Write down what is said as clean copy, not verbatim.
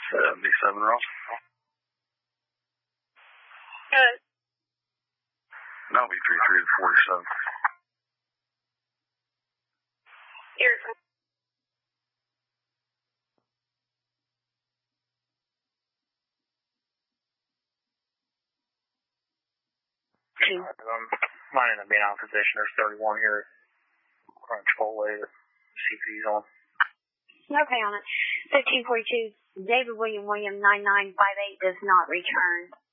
77 Ross. No, be 33 to 47. Here's Mine ended up being out of position. There's 31 here. Running Chipotle that CP's on. okay on it. 1542, David William 9958 does not return.